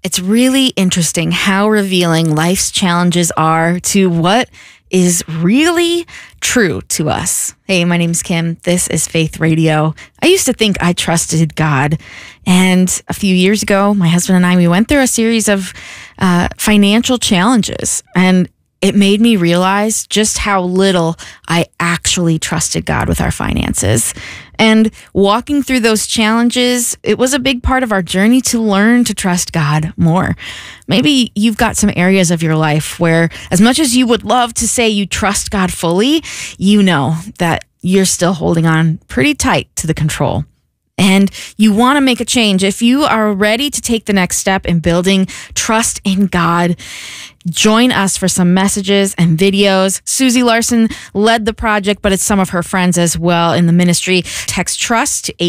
It's really interesting how revealing life's challenges are to what is really true to us. Hey, my name's Kim. This is Faith Radio. I used to think I trusted God. And a few years ago, my husband and I, we went through a series of financial challenges. And it made me realize just how little I actually trusted God with our finances. And walking through those challenges, it was a big part of our journey to learn to trust God more. Maybe you've got some areas of your life where, as much as you would love to say you trust God fully, you know that you're still holding on pretty tight to the control. And you want to make a change. If you are ready to take the next step in building trust in God, join us for some messages and videos. Susie Larson led the project, but it's some of her friends as well in the ministry. Text TRUST to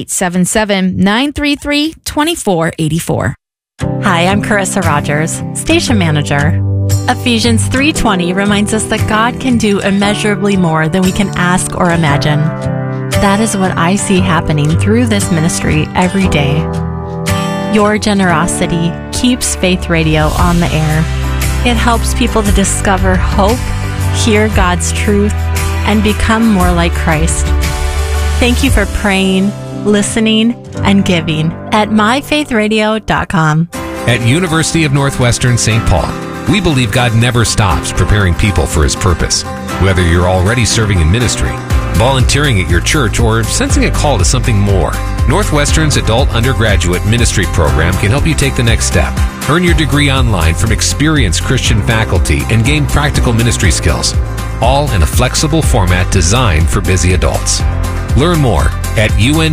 877-933-2484. Hi, I'm Carissa Rogers, Station Manager. Ephesians 3:20 reminds us that God can do immeasurably more than we can ask or imagine. That is what I see happening through this ministry every day. Your generosity keeps Faith Radio on the air. It helps people to discover hope, hear God's truth, and become more like Christ. Thank you for praying, listening, and giving at myfaithradio.com. At University of Northwestern St. Paul, we believe God never stops preparing people for His purpose. Whether you're already serving in ministry, volunteering at your church, or sensing a call to something more, Northwestern's Adult Undergraduate Ministry Program can help you take the next step. Earn your degree online from experienced Christian faculty and gain practical ministry skills, all in a flexible format designed for busy adults. Learn more at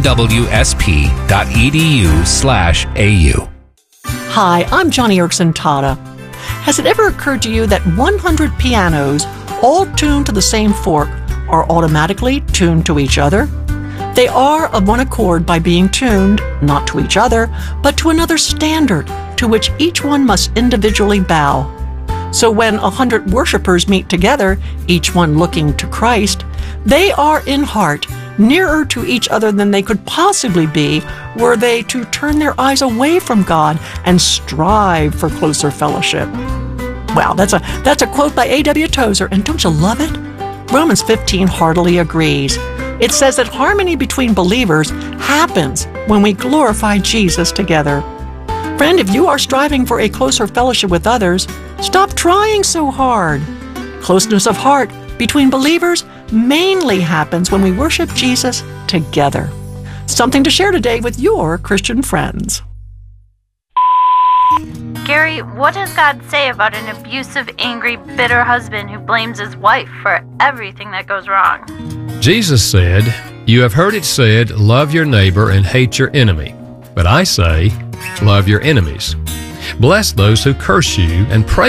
unwsp.edu/au. Hi, I'm Johnny Erickson Tata. Has it ever occurred to you that 100 pianos, all tuned to the same fork, are automatically tuned to each other? They are of one accord by being tuned, not to each other, but to another standard, to which each one must individually bow. So when 100 worshipers meet together, each one looking to Christ, they are in heart nearer to each other than they could possibly be were they to turn their eyes away from God and strive for closer fellowship. Wow, that's a quote by A.W. Tozer, and don't you love it? Romans 15 heartily agrees. It says that harmony between believers happens when we glorify Jesus together. Friend, if you are striving for a closer fellowship with others, stop trying so hard. Closeness of heart between believers mainly happens when we worship Jesus together. Something to share today with your Christian friends. Gary, what does God say about an abusive, angry, bitter husband who blames his wife for everything that goes wrong? Jesus said, "You have heard it said, love your neighbor and hate your enemy. But I say, love your enemies. Bless those who curse you and pray